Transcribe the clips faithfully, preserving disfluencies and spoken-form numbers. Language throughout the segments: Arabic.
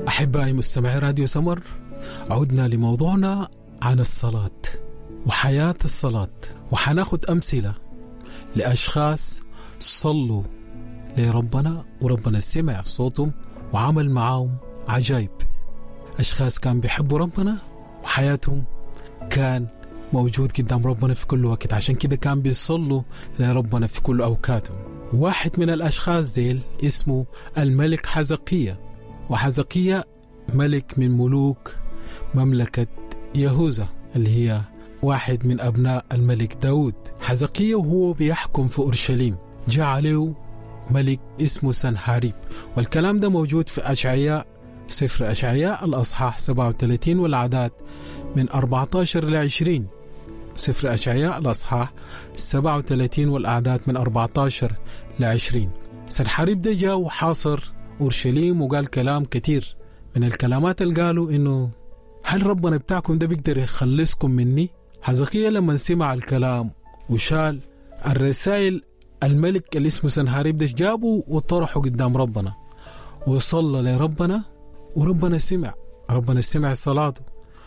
أحبائي مستمعي راديو سمر، عدنا لموضوعنا عن الصلاة وحياة الصلاة، وحناخد أمثلة لأشخاص صلوا لربنا وربنا سمع صوتهم وعمل معهم عجائب. أشخاص كان بيحبوا ربنا وحياتهم كان موجود قدام ربنا في كل وقت، عشان كده كان بيصلوا لربنا في كل أوقاتهم. واحد من الأشخاص ديل اسمه الملك حزقية، وحزقية ملك من ملوك مملكة يهوذا اللي هي واحد من أبناء الملك داود. حزقية وهو بيحكم في أورشليم جاء عليه ملك اسمه سنحاريب، والكلام ده موجود في أشعياء، سفر أشعياء الأصحاح سبعة وثلاثين والعداد من أربعة عشر إلى عشرين. سفر أشعياء الأصحاح سبعة وثلاثين والأعداد من أربعة عشر إلى عشرين. سنحاريب ده جاء وحاصر أورشليم وقال كلام كتير. من الكلامات اللي قالوا إنه هل ربنا بتاعكم ده بيقدر يخلصكم مني؟ حزقية لما سمع الكلام وشال الرسائل الملك اللي اسمه سنحاريب ده جابه وطرحه قدام ربنا وصلى لربنا، وربنا سمع ربنا سمع صلاته.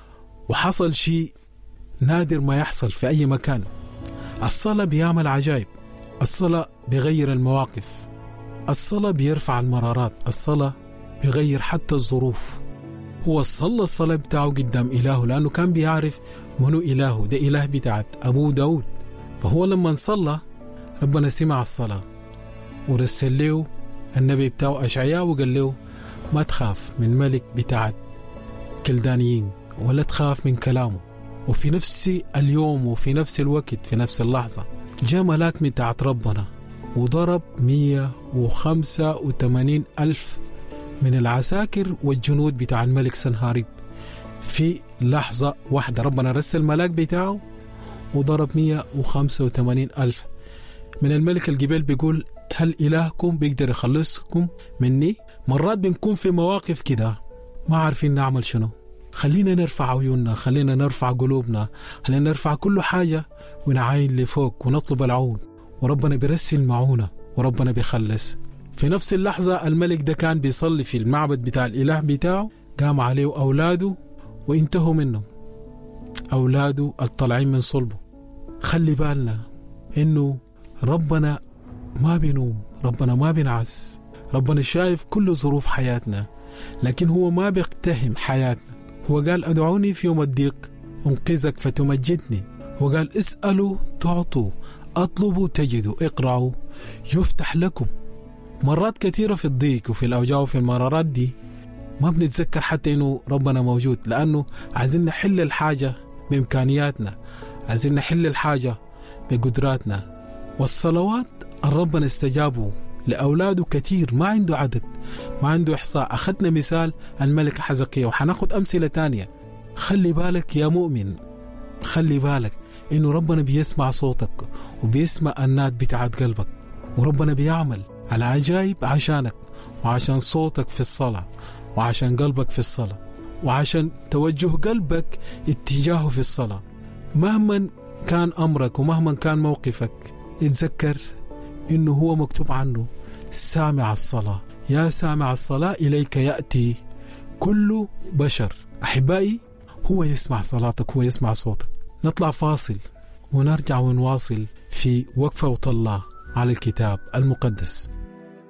وحصل شيء نادر ما يحصل في أي مكان. الصلاة بيعمل عجائب، الصلاة بيغير المواقف، الصلاة بيرفع المرارات، الصلاة بيغير حتى الظروف. هو صلى الصلاة بتاعه قدام إلهه لأنه كان بيعرف منو إلهه، ده إله بتاعت أبو داود. فهو لما صلى ربنا سمع الصلاة ورسل له النبي بتاعه أشعياء وقال له ما تخاف من ملك بتاعت كلدانيين ولا تخاف من كلامه. وفي نفس اليوم وفي نفس الوقت في نفس اللحظة جاء ملاك بتاعت ربنا وضرب مية وخمسة وثمانين ألف من العساكر والجنود بتاع الملك سنحاريب في لحظة واحدة. ربنا رسل الملاك بتاعه وضرب مية وخمسة وثمانين ألف من الملك. الجبال بيقول هل إلهكم بيقدر يخلصكم مني؟ مرات بنكون في مواقف كده ما عارفين نعمل شنو. خلينا نرفع عيوننا، خلينا نرفع قلوبنا، خلينا نرفع كل حاجة ونعاين لفوق ونطلب العون، وربنا بيرسل معونا وربنا بيخلص. في نفس اللحظة الملك ده كان بيصلي في المعبد بتاع الإله بتاعه، قام عليه أولاده وانتهوا منه، أولاده الطالعين من صلبه. خلي بالنا إنه ربنا ما بينوم، ربنا ما بينعس، ربنا شايف كل ظروف حياتنا، لكن هو ما بيقتهم حياتنا. هو قال أدعوني في يوم الضيق أنقذك فتمجدني. هو قال اسألوا تعطوا، أطلبوا تجدوا، اقرعوا يفتح لكم. مرات كثيرة في الضيق وفي الأوجاع وفي المرارات دي ما بنتذكر حتى إنه ربنا موجود، لأنه عايزين نحل الحاجة بإمكانياتنا، عايزين نحل الحاجة بقدراتنا. والصلوات ربنا استجابوا لأولاده كتير ما عنده عدد ما عنده إحصاء. أخذنا مثال الملك حزقية وحناخد أمثلة تانية. خلي بالك يا مؤمن، خلي بالك إنه ربنا بيسمع صوتك وبيسمع الناد بتاعت قلبك، وربنا بيعمل على عجائب عشانك وعشان صوتك في الصلاة وعشان قلبك في الصلاة وعشان توجه قلبك اتجاهه في الصلاة. مهما كان أمرك ومهما كان موقفك اتذكر إنه هو مكتوب عنه سامع الصلاة. يا سامع الصلاة إليك يأتي كل بشر. أحبائي هو يسمع صلاتك، هو يسمع صوتك. نطلع فاصل ونرجع ونواصل في وقفة وطلع على الكتاب المقدس.